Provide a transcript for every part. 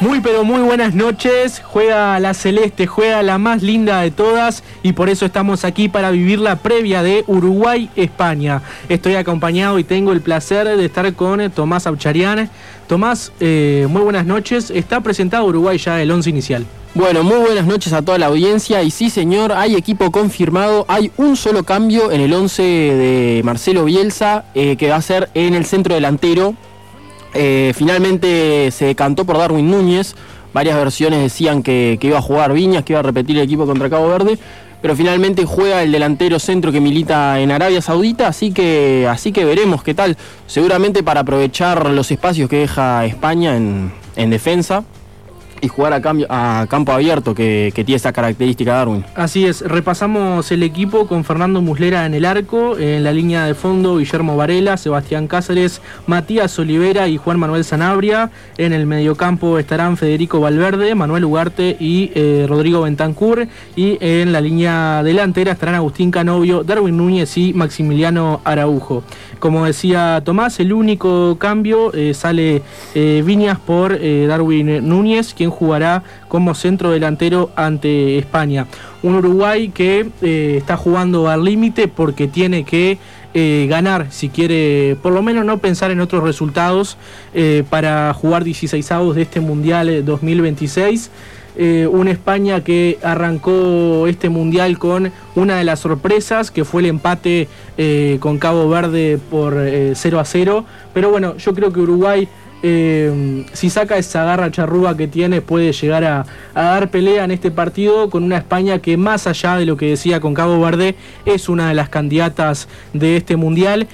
Muy pero muy buenas noches, juega la Celeste, juega la más linda de todas y por eso estamos aquí para vivir la previa de Uruguay-España. Estoy acompañado y tengo el placer de estar con Tomás Aucharian. Tomás, muy buenas noches, está presentado Uruguay ya el 11 inicial. Bueno, muy buenas noches a toda la audiencia y sí señor, hay equipo confirmado, hay un solo cambio en el 11 de Marcelo Bielsa que va a ser en el centro delantero. Finalmente se decantó por Darwin Núñez, varias versiones decían que iba a jugar Viñas, que iba a repetir el equipo contra Cabo Verde, pero finalmente juega el delantero centro que milita en Arabia Saudita, así que veremos qué tal, seguramente para aprovechar los espacios que deja España en defensa y jugar a campo abierto que tiene esa característica Darwin. Así es, repasamos el equipo con Fernando Muslera en el arco, en la línea de fondo Guillermo Varela, Sebastián Cáceres, Matías Olivera y Juan Manuel Sanabria. En el mediocampo estarán Federico Valverde, Manuel Ugarte y Rodrigo Bentancur, y en la línea delantera estarán Agustín Canovio, Darwin Núñez y Maximiliano Araujo. Como decía Tomás, el único cambio sale Viñas por Darwin Núñez, quien jugará como centro delantero ante España. Un Uruguay que está jugando al límite porque tiene que ganar, si quiere por lo menos no pensar en otros resultados para jugar 16avos de este Mundial 2026. Una España que arrancó este Mundial con una de las sorpresas, que fue el empate con Cabo Verde por 0-0. Pero bueno, yo creo que Uruguay, si saca esa garra charrúa que tiene, puede llegar a dar pelea en este partido con una España que, más allá de lo que decía con Cabo Verde, es una de las candidatas de este Mundial.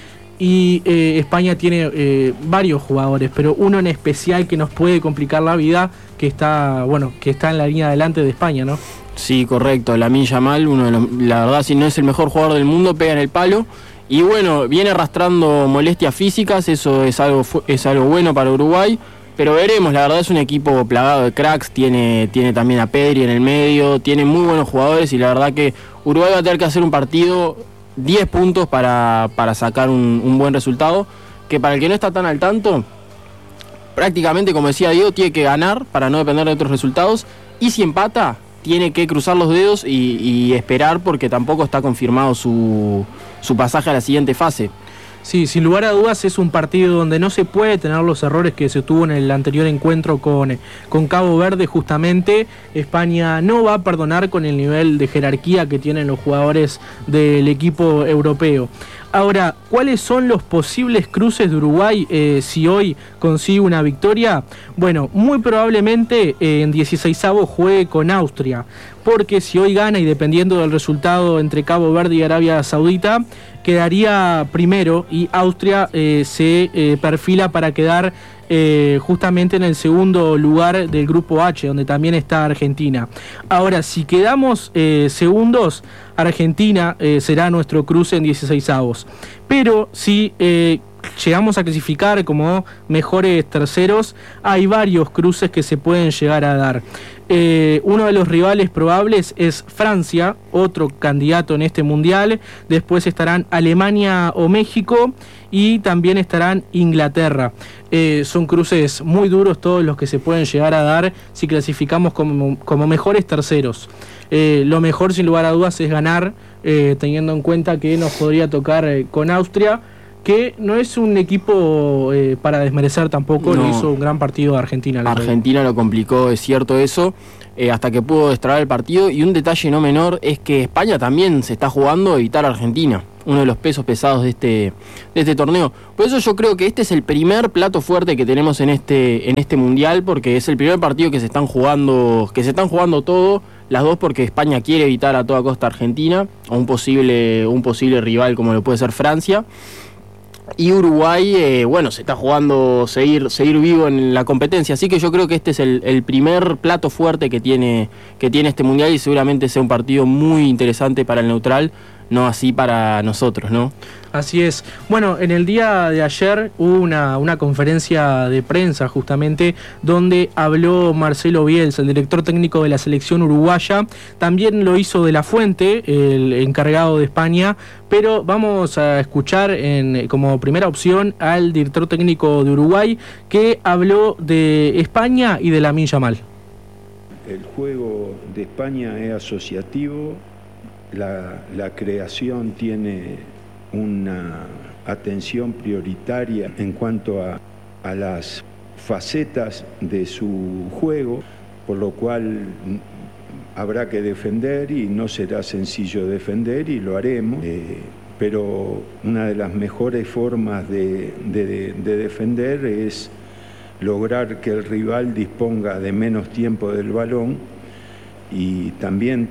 Y España tiene varios jugadores, pero uno en especial que nos puede complicar la vida, que está en la línea adelante de España, ¿no? Sí, correcto, Lamine Yamal, la verdad, si no es el mejor jugador del mundo, pega en el palo. Y bueno, viene arrastrando molestias físicas, eso es algo bueno para Uruguay, pero veremos, la verdad es un equipo plagado de cracks, tiene también a Pedri en el medio, tiene muy buenos jugadores y la verdad que Uruguay va a tener que hacer un partido 10 puntos para sacar un buen resultado, que para el que no está tan al tanto, prácticamente, como decía Diego, tiene que ganar para no depender de otros resultados, y si empata, tiene que cruzar los dedos y esperar, porque tampoco está confirmado su pasaje a la siguiente fase. Sí, sin lugar a dudas es un partido donde no se puede tener los errores que se tuvo en el anterior encuentro con Cabo Verde. Justamente España no va a perdonar con el nivel de jerarquía que tienen los jugadores del equipo europeo. Ahora, ¿cuáles son los posibles cruces de Uruguay si hoy consigue una victoria? Bueno, muy probablemente en 16avos juegue con Austria, porque si hoy gana, y dependiendo del resultado entre Cabo Verde y Arabia Saudita, quedaría primero y Austria se perfila para quedar justamente en el segundo lugar del grupo H, donde también está Argentina. Ahora, si quedamos segundos, Argentina será nuestro cruce en 16avos. Pero si llegamos a clasificar como mejores terceros, hay varios cruces que se pueden llegar a dar. Uno de los rivales probables es Francia, otro candidato en este mundial. Después estarán Alemania o México, y también estarán Inglaterra. Son cruces muy duros todos los que se pueden llegar a dar si clasificamos como mejores terceros. Lo mejor, sin lugar a dudas, es ganar, teniendo en cuenta que nos podría tocar con Austria, que no es un equipo para desmerecer tampoco. No. Le hizo un gran partido a Argentina. Argentina lo complicó, es cierto eso, hasta que pudo destrabar el partido. Y un detalle no menor es que España también se está jugando a evitar a Argentina, uno de los pesos pesados de este torneo. Por eso yo creo que este es el primer plato fuerte que tenemos en este mundial, porque es el primer partido que se están jugando todo, las dos, porque España quiere evitar a toda costa a Argentina, o un posible rival como lo puede ser Francia. Y Uruguay, se está jugando seguir vivo en la competencia. Así que yo creo que este es el primer plato fuerte que tiene este mundial, y seguramente sea un partido muy interesante para el neutral, no así para nosotros, ¿no? Así es. Bueno, en el día de ayer hubo una conferencia de prensa justamente donde habló Marcelo Bielsa, el director técnico de la selección uruguaya. También lo hizo De La Fuente, el encargado de España, pero vamos a escuchar como primera opción al director técnico de Uruguay, que habló de España y de Lamine Yamal. El juego de España es asociativo, la creación tiene una atención prioritaria en cuanto a las facetas de su juego, por lo cual habrá que defender y no será sencillo defender y lo haremos, pero una de las mejores formas de defender es lograr que el rival disponga de menos tiempo del balón y también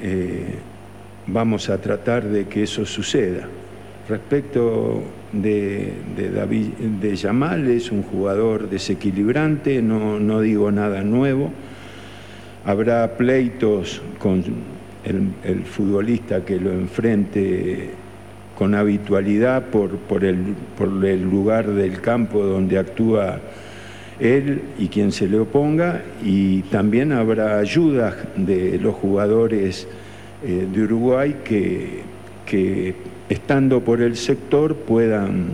vamos a tratar de que eso suceda. Respecto de Yamal, es un jugador desequilibrante, no digo nada nuevo. Habrá pleitos con el futbolista que lo enfrente con habitualidad por el lugar del campo donde actúa él y quien se le oponga, y también habrá ayudas de los jugadores de Uruguay que estando por el sector puedan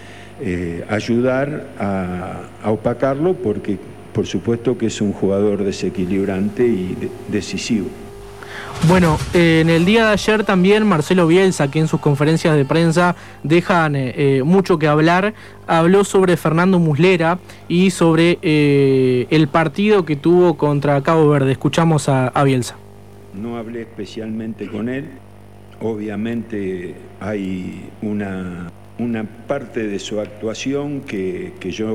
ayudar a opacarlo, porque por supuesto que es un jugador desequilibrante y decisivo. Bueno, en el día de ayer también Marcelo Bielsa, que en sus conferencias de prensa dejan mucho que hablar, habló sobre Fernando Muslera y sobre el partido que tuvo contra Cabo Verde. Escuchamos a Bielsa. No hablé especialmente con él. Obviamente hay una parte de su actuación que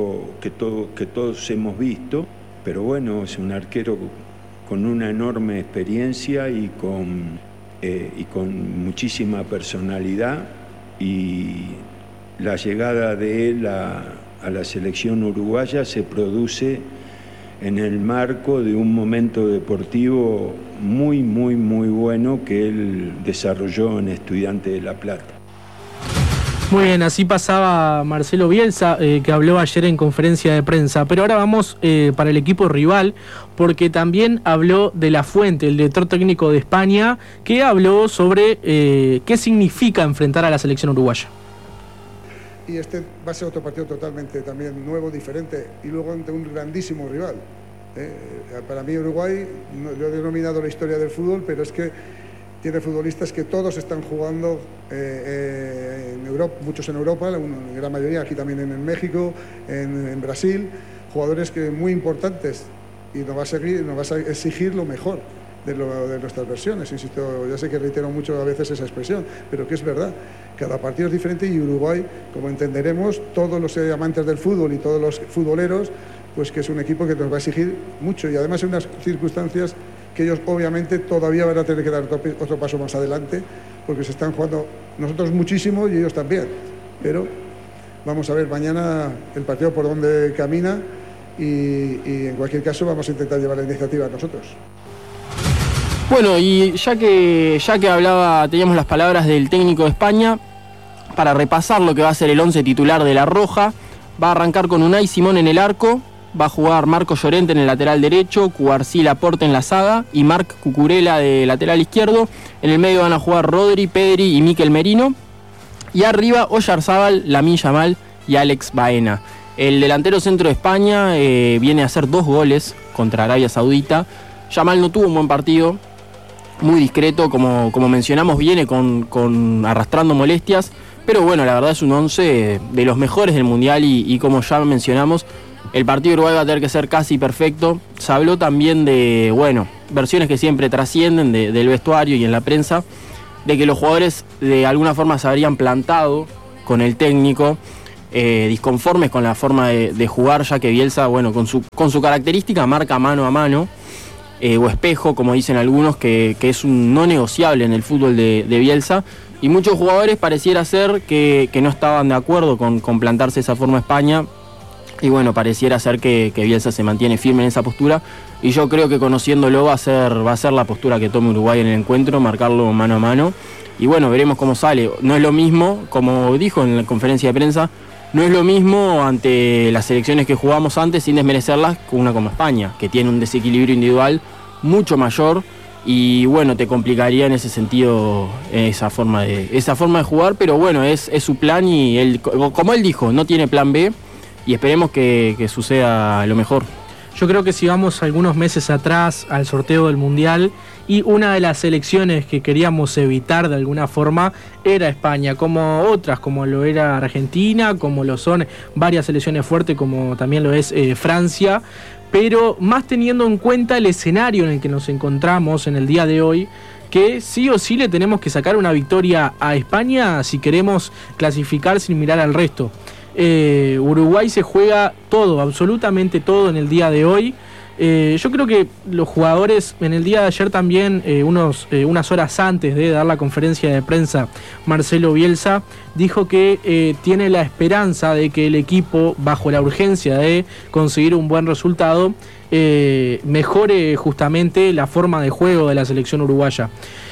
todos hemos visto, pero bueno, es un arquero con una enorme experiencia y con muchísima personalidad, y la llegada de él a la selección uruguaya se produce en el marco de un momento deportivo muy bueno que él desarrolló en Estudiantes de La Plata. Muy bien, así pasaba Marcelo Bielsa, que habló ayer en conferencia de prensa. Pero ahora vamos para el equipo rival, porque también habló De La Fuente, el director técnico de España, que habló sobre qué significa enfrentar a la selección uruguaya. Y este va a ser otro partido totalmente también nuevo, diferente, y luego ante un grandísimo rival. Para mí Uruguay, yo he denominado la historia del fútbol, pero es que tiene futbolistas que todos están jugando en Europa, muchos en Europa, la gran mayoría aquí también en México, en Brasil, jugadores muy importantes, y nos va a exigir lo mejor de nuestras versiones. Insisto, ya sé que reitero mucho a veces esa expresión, pero que es verdad. Cada partido es diferente y Uruguay, como entenderemos, todos los amantes del fútbol y todos los futboleros, pues que es un equipo que nos va a exigir mucho, y además en unas circunstancias que ellos obviamente todavía van a tener que dar otro paso más adelante, porque se están jugando nosotros muchísimo y ellos también. Pero vamos a ver mañana el partido por dónde camina, y en cualquier caso vamos a intentar llevar la iniciativa nosotros. Bueno, y ya que teníamos las palabras del técnico de España, para repasar lo que va a ser el 11 titular de La Roja, va a arrancar con Unai Simón en el arco, va a jugar Marco Llorente en el lateral derecho, Cubarsí Laporte en la zaga y Marc Cucurella de lateral izquierdo. En el medio van a jugar Rodri, Pedri y Mikel Merino. Y arriba Oyarzábal, Lamine Yamal y Alex Baena. El delantero centro de España viene a hacer 2 goles contra Arabia Saudita. Yamal no tuvo un buen partido, muy discreto, como mencionamos, viene arrastrando molestias, pero bueno, la verdad es un 11 de los mejores del Mundial, y como ya mencionamos, el partido de Uruguay va a tener que ser casi perfecto. Se habló también de, versiones que siempre trascienden del vestuario y en la prensa, de que los jugadores de alguna forma se habrían plantado con el técnico, disconformes con la forma de jugar, ya que Bielsa, con su característica marca mano a mano, o espejo, como dicen algunos, que es un no negociable en el fútbol de Bielsa, y muchos jugadores pareciera ser que no estaban de acuerdo con plantarse de esa forma a España, y pareciera ser que Bielsa se mantiene firme en esa postura, y yo creo que conociéndolo va a ser la postura que tome Uruguay en el encuentro, marcarlo mano a mano. y bueno, veremos cómo sale. No es lo mismo, como dijo en la conferencia de prensa, no es lo mismo ante las selecciones que jugamos antes, sin desmerecerlas, con una como España, que tiene un desequilibrio individual mucho mayor, y bueno, te complicaría en ese sentido esa forma de jugar, pero bueno, es su plan, y él, como él dijo, no tiene plan B, y esperemos que suceda lo mejor. Yo creo que si vamos algunos meses atrás al sorteo del Mundial, y una de las selecciones que queríamos evitar de alguna forma era España, como otras, como lo era Argentina, como lo son varias selecciones fuertes, como también lo es Francia, pero más teniendo en cuenta el escenario en el que nos encontramos en el día de hoy, que sí o sí le tenemos que sacar una victoria a España si queremos clasificar sin mirar al resto. Uruguay se juega todo, absolutamente todo en el día de hoy. Yo creo que los jugadores en el día de ayer también, unas horas antes de dar la conferencia de prensa, Marcelo Bielsa dijo que tiene la esperanza de que el equipo, bajo la urgencia de conseguir un buen resultado, mejore justamente la forma de juego de la selección uruguaya.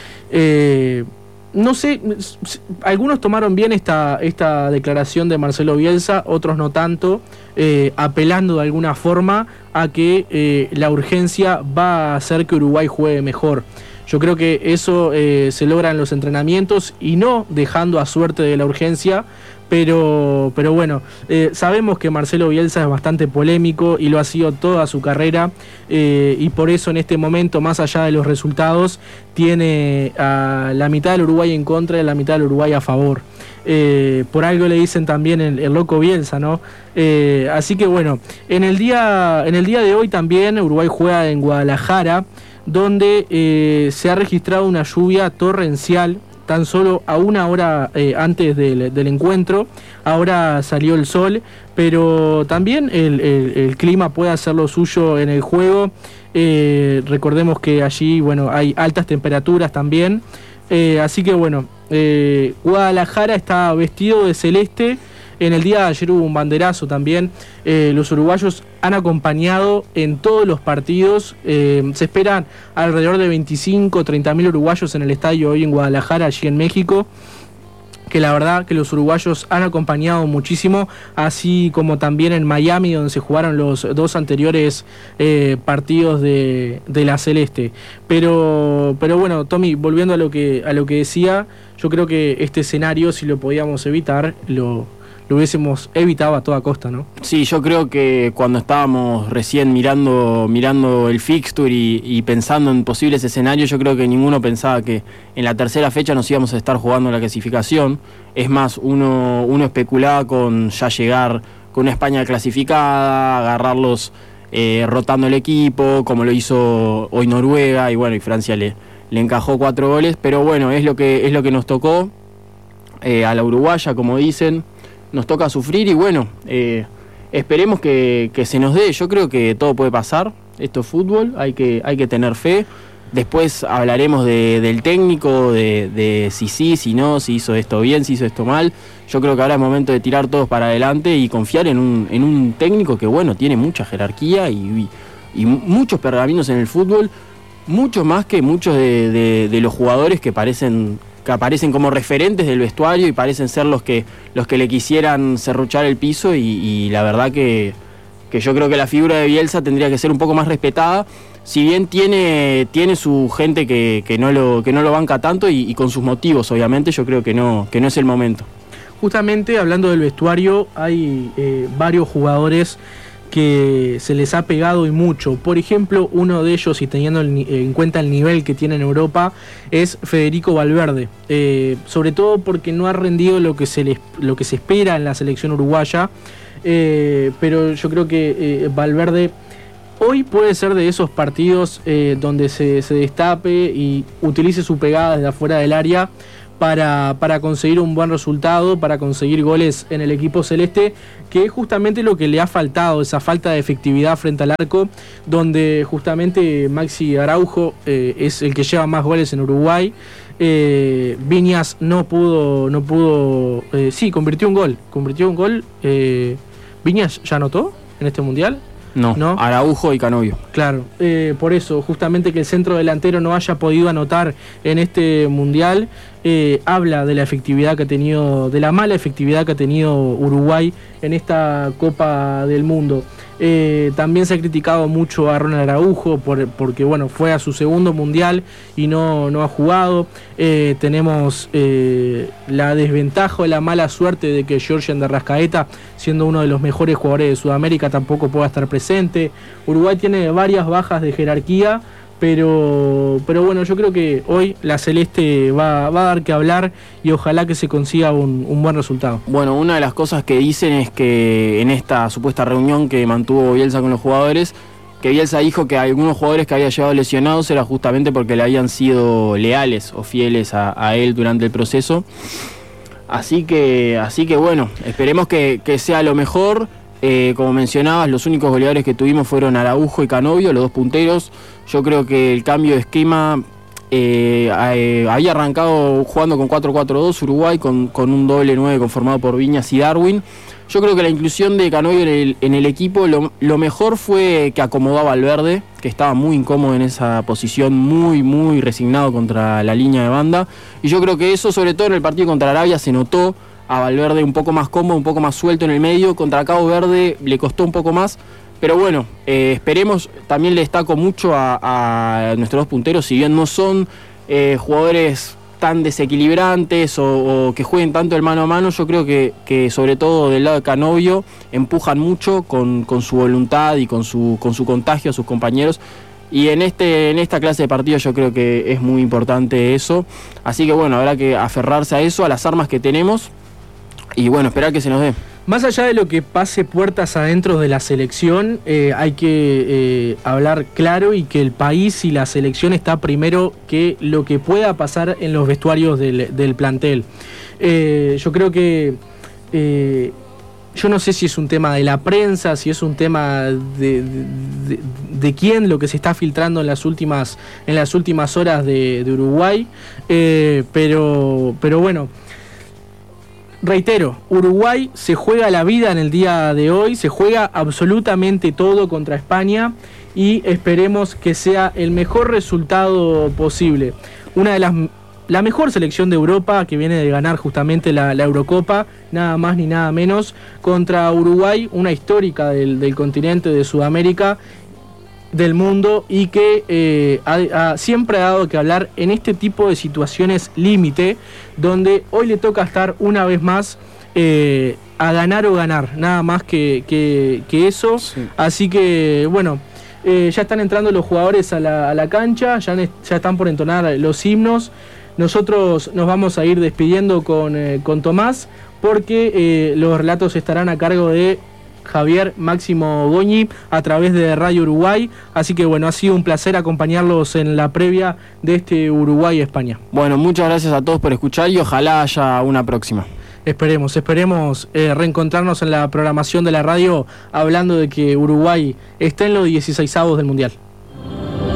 No sé, algunos tomaron bien esta declaración de Marcelo Bielsa, otros no tanto, apelando de alguna forma a que la urgencia va a hacer que Uruguay juegue mejor. Yo creo que eso se logra en los entrenamientos y no dejando a suerte de la urgencia, pero bueno, sabemos que Marcelo Bielsa es bastante polémico y lo ha sido toda su carrera, y por eso en este momento, más allá de los resultados, tiene a la mitad del Uruguay en contra y la mitad del Uruguay a favor. Por algo le dicen también el loco Bielsa, ¿no? Así que bueno, en el día de hoy también Uruguay juega en Guadalajara, donde se ha registrado una lluvia torrencial tan solo a una hora antes del encuentro. Ahora salió el sol, pero también el clima puede hacer lo suyo en el juego. Recordemos que allí, bueno, hay altas temperaturas también. Así que bueno, Guadalajara está vestido de celeste. En el día de ayer hubo un banderazo también. Los uruguayos han acompañado en todos los partidos. Se esperan alrededor de 25-30 uruguayos en el estadio hoy en Guadalajara, allí en México. Que la verdad que los uruguayos han acompañado muchísimo, así como también en Miami, donde se jugaron los dos anteriores partidos de la Celeste. Pero bueno, Tommy, volviendo a lo que decía, yo creo que este escenario, si lo podíamos evitar, lo hubiésemos evitado a toda costa, ¿no? Sí, yo creo que cuando estábamos recién mirando el fixture y pensando en posibles escenarios, yo creo que ninguno pensaba que en la tercera fecha nos íbamos a estar jugando la clasificación. Es más, uno especulaba con ya llegar con una España clasificada, agarrarlos rotando el equipo, como lo hizo hoy Noruega, y bueno, y Francia le encajó 4 goles, pero bueno, es lo que nos tocó a la uruguaya, como dicen. Nos toca sufrir y bueno, esperemos que se nos dé. Yo creo que todo puede pasar, esto es fútbol, hay que tener fe. Después hablaremos del técnico, de si sí, si no, si hizo esto bien, si hizo esto mal. Yo creo que ahora es momento de tirar todos para adelante y confiar en un técnico que bueno, tiene mucha jerarquía y muchos pergaminos en el fútbol, mucho más que muchos de los jugadores que aparecen como referentes del vestuario y parecen ser los que le quisieran serruchar el piso, y la verdad que yo creo que la figura de Bielsa tendría que ser un poco más respetada, si bien tiene su gente que no lo banca tanto y con sus motivos, obviamente. Yo creo que no es el momento. Justamente hablando del vestuario, hay varios jugadores que se les ha pegado y mucho. Por ejemplo, uno de ellos, y teniendo en cuenta el nivel que tiene en Europa, es Federico Valverde. Sobre todo porque no ha rendido lo que se espera en la selección uruguaya. Pero yo creo que Valverde hoy puede ser de esos partidos donde se destape y utilice su pegada desde afuera del área para conseguir un buen resultado, para conseguir goles en el equipo celeste, que es justamente lo que le ha faltado, esa falta de efectividad frente al arco, donde justamente Maxi Araujo es el que lleva más goles en Uruguay. Viñas no pudo, sí, convirtió un gol. ¿Viñas ya anotó en este mundial? No, Araujo y Canovio. Claro, por eso, justamente que el centro delantero no haya podido anotar en este Mundial, habla de la efectividad que ha tenido, de la mala efectividad que ha tenido Uruguay en esta Copa del Mundo. También se ha criticado mucho a Ronald Araujo porque bueno, fue a su segundo Mundial y no ha jugado. Tenemos la desventaja o la mala suerte de que Georgian de Arrascaeta, siendo uno de los mejores jugadores de Sudamérica, tampoco pueda estar presente. Uruguay tiene varias bajas de jerarquía, pero bueno, yo creo que hoy la Celeste va a dar que hablar y ojalá que se consiga un buen resultado. Bueno, una de las cosas que dicen es que en esta supuesta reunión que mantuvo Bielsa con los jugadores, que Bielsa dijo que algunos jugadores que había llevado lesionados era justamente porque le habían sido leales o fieles a él durante el proceso. Así que bueno, esperemos que sea lo mejor. Como mencionabas, los únicos goleadores que tuvimos fueron Araujo y Canovio, los dos punteros. Yo creo que el cambio de esquema había arrancado jugando con 4-4-2 Uruguay con un doble 9 conformado por Viñas y Darwin. Yo creo que la inclusión de Canovio en el equipo, lo mejor fue que acomodó a Valverde, que estaba muy incómodo en esa posición, muy resignado contra la línea de banda. Y yo creo que eso, sobre todo en el partido contra Arabia, se notó a Valverde un poco más cómodo, un poco más suelto en el medio. Contra Cabo Verde le costó un poco más, pero bueno, esperemos. También le destaco mucho a nuestros dos punteros, si bien no son jugadores tan desequilibrantes o que jueguen tanto el mano a mano, yo creo que sobre todo del lado de Canovio empujan mucho con su voluntad y con su contagio a sus compañeros. Y en esta clase de partidos yo creo que es muy importante eso. Así que bueno, habrá que aferrarse a eso, a las armas que tenemos. Y bueno, esperar que se nos dé. Más allá de lo que pase puertas adentro de la selección, hay que hablar claro y que el país y la selección está primero que lo que pueda pasar en los vestuarios del plantel. Yo creo que... yo no sé si es un tema de la prensa, si es un tema de quién, lo que se está filtrando en las últimas horas de Uruguay, pero bueno, reitero, Uruguay se juega la vida en el día de hoy, se juega absolutamente todo contra España y esperemos que sea el mejor resultado posible. La mejor selección de Europa, que viene de ganar justamente la Eurocopa, nada más ni nada menos, contra Uruguay, una histórica del continente de Sudamérica, del mundo, y que siempre ha dado que hablar en este tipo de situaciones límite, donde hoy le toca estar una vez más a ganar o ganar, nada más que eso. Sí. Así que bueno, ya están entrando los jugadores a la cancha, ya están por entonar los himnos. Nosotros nos vamos a ir despidiendo con Tomás, porque los relatos estarán a cargo de Javier Máximo Goñi a través de Radio Uruguay. Así que bueno, ha sido un placer acompañarlos en la previa de este Uruguay-España. Bueno, muchas gracias a todos por escuchar y ojalá haya una próxima. Esperemos reencontrarnos en la programación de la radio, hablando de que Uruguay está en los 16avos del Mundial.